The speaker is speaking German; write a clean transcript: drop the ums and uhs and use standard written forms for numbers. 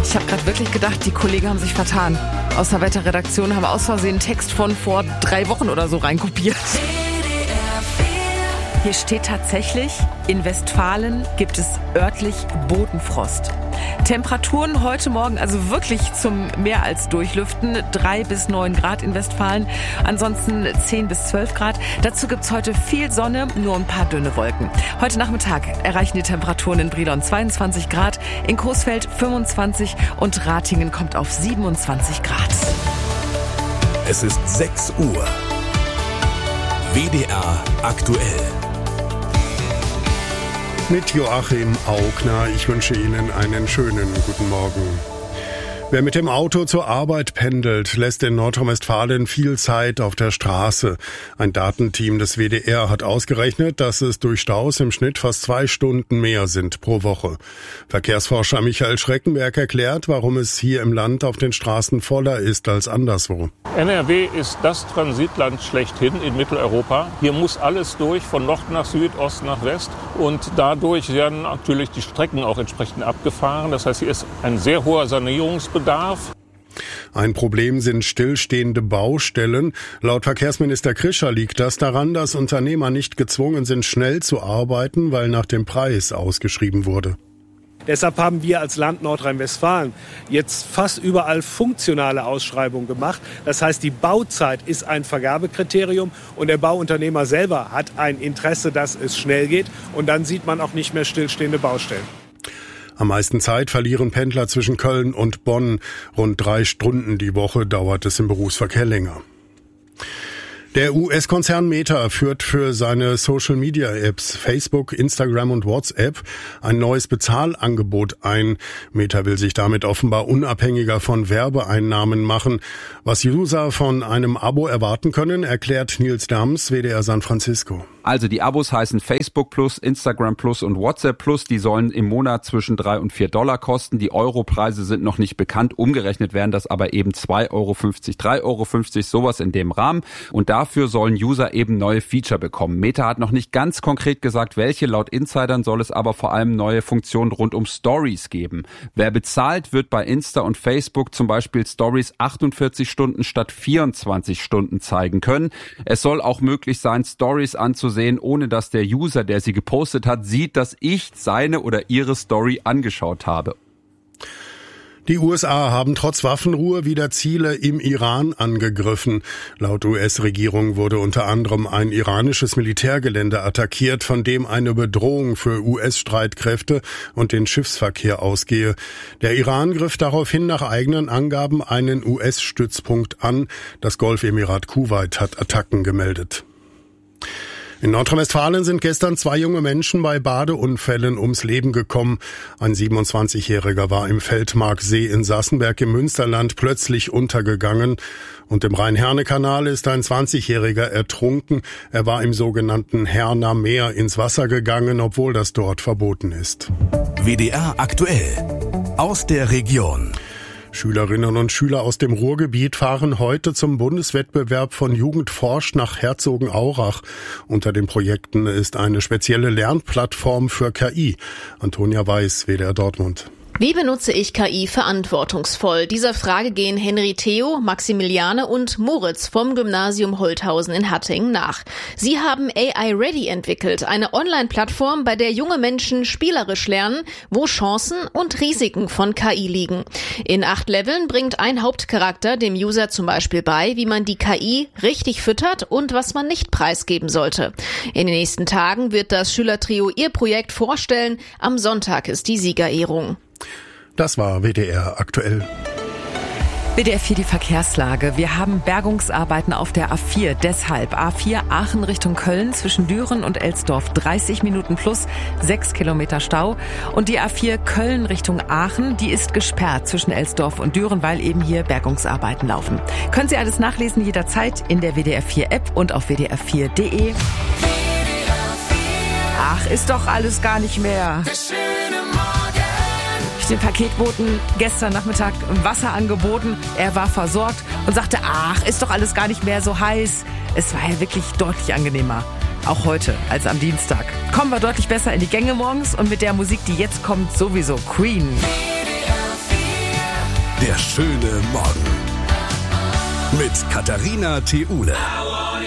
Ich habe gerade wirklich gedacht, die Kollegen haben sich vertan. Aus der Wetterredaktion haben aus Versehen einen Text von vor 3 Wochen oder so reinkopiert. Hier steht tatsächlich, in Westfalen gibt es örtlich Bodenfrost. Temperaturen heute Morgen also wirklich zum mehr als Durchlüften. 3 bis 9 Grad in Westfalen, ansonsten 10 bis 12 Grad. Dazu gibt's heute viel Sonne, nur ein paar dünne Wolken. Heute Nachmittag erreichen die Temperaturen in Brilon 22 Grad, in Coesfeld 25 und Ratingen kommt auf 27 Grad. Es ist 6 Uhr. WDR aktuell. Mit Joachim Augner. Ich wünsche Ihnen einen schönen guten Morgen. Wer mit dem Auto zur Arbeit pendelt, lässt in Nordrhein-Westfalen viel Zeit auf der Straße. Ein Datenteam des WDR hat ausgerechnet, dass es durch Staus im Schnitt fast 2 Stunden mehr sind pro Woche. Verkehrsforscher Michael Schreckenberg erklärt, warum es hier im Land auf den Straßen voller ist als anderswo. NRW ist das Transitland schlechthin in Mitteleuropa. Hier muss alles durch, von Nord nach Süd, Ost nach West. Und dadurch werden natürlich die Strecken auch entsprechend abgefahren. Das heißt, hier ist ein sehr hoher Sanierungsbedarf. Ein Problem sind stillstehende Baustellen. Laut Verkehrsminister Krischer liegt das daran, dass Unternehmer nicht gezwungen sind, schnell zu arbeiten, weil nach dem Preis ausgeschrieben wurde. Deshalb haben wir als Land Nordrhein-Westfalen jetzt fast überall funktionale Ausschreibungen gemacht. Das heißt, die Bauzeit ist ein Vergabekriterium und der Bauunternehmer selber hat ein Interesse, dass es schnell geht. Und dann sieht man auch nicht mehr stillstehende Baustellen. Am meisten Zeit verlieren Pendler zwischen Köln und Bonn. Rund 3 Stunden die Woche dauert es im Berufsverkehr länger. Der US-Konzern Meta führt für seine Social-Media-Apps Facebook, Instagram und WhatsApp ein neues Bezahlangebot ein. Meta will sich damit offenbar unabhängiger von Werbeeinnahmen machen. Was User von einem Abo erwarten können, erklärt Nils Dams, WDR San Francisco. Also die Abos heißen Facebook Plus, Instagram Plus und WhatsApp Plus. Die sollen im Monat zwischen $3 und $4 kosten. Die Europreise sind noch nicht bekannt. Umgerechnet wären das aber eben 2,50 Euro, 3,50 Euro, sowas in dem Rahmen. Und dafür sollen User eben neue Feature bekommen. Meta hat noch nicht ganz konkret gesagt, welche. Laut Insidern soll es aber vor allem neue Funktionen rund um Stories geben. Wer bezahlt, wird bei Insta und Facebook zum Beispiel Stories 48 Stunden statt 24 Stunden zeigen können. Es soll auch möglich sein, Stories anzusehen, ohne dass der User, der sie gepostet hat, sieht, dass ich seine oder ihre Story angeschaut habe. Die USA haben trotz Waffenruhe wieder Ziele im Iran angegriffen. Laut US-Regierung wurde unter anderem ein iranisches Militärgelände attackiert, von dem eine Bedrohung für US-Streitkräfte und den Schiffsverkehr ausgehe. Der Iran griff daraufhin nach eigenen Angaben einen US-Stützpunkt an. Das Golfemirat Kuwait hat Attacken gemeldet. In Nordrhein-Westfalen sind gestern 2 junge Menschen bei Badeunfällen ums Leben gekommen. Ein 27-Jähriger war im Feldmarksee in Sassenberg im Münsterland plötzlich untergegangen. Und im Rhein-Herne-Kanal ist ein 20-Jähriger ertrunken. Er war im sogenannten Herner Meer ins Wasser gegangen, obwohl das dort verboten ist. WDR aktuell. Aus der Region. Schülerinnen und Schüler aus dem Ruhrgebiet fahren heute zum Bundeswettbewerb von Jugend forscht nach Herzogenaurach. Unter den Projekten ist eine spezielle Lernplattform für KI. Antonia Weiß, WDR Dortmund. Wie benutze ich KI verantwortungsvoll? Dieser Frage gehen Henry Theo, Maximiliane und Moritz vom Gymnasium Holthausen in Hattingen nach. Sie haben AI Ready entwickelt, eine Online-Plattform, bei der junge Menschen spielerisch lernen, wo Chancen und Risiken von KI liegen. In 8 Leveln bringt ein Hauptcharakter dem User zum Beispiel bei, wie man die KI richtig füttert und was man nicht preisgeben sollte. In den nächsten Tagen wird das Schülertrio ihr Projekt vorstellen. Am Sonntag ist die Siegerehrung. Das war WDR aktuell. WDR 4 die Verkehrslage. Wir haben Bergungsarbeiten auf der A4. Deshalb A4 Aachen Richtung Köln zwischen Düren und Elsdorf 30 Minuten plus 6 Kilometer Stau. Und die A4 Köln Richtung Aachen, die ist gesperrt zwischen Elsdorf und Düren, weil eben hier Bergungsarbeiten laufen. Können Sie alles nachlesen jederzeit in der WDR 4 App und auf wdr4.de. Ach, ist doch alles gar nicht mehr. Den Paketboten gestern Nachmittag Wasser angeboten. Er war versorgt und sagte, ach, ist doch alles gar nicht mehr so heiß. Es war ja wirklich deutlich angenehmer. Auch heute als am Dienstag. Kommen wir deutlich besser in die Gänge morgens und mit der Musik, die jetzt kommt, sowieso Queen. Der schöne Morgen. Mit Katharina Theule.